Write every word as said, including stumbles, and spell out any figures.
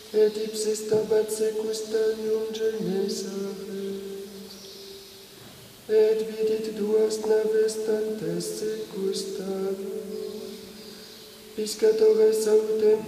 et ipsis tabat secus stadium genesare, et vidit duas naves tantes secus stadium, piscatores autem